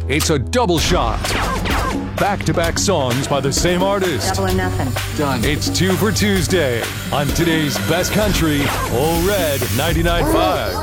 It's a double shot. Back-to-back songs by the same artist. Double or nothing. Done. It's 2 for Tuesday on today's Best Country, Ole Red 99.5.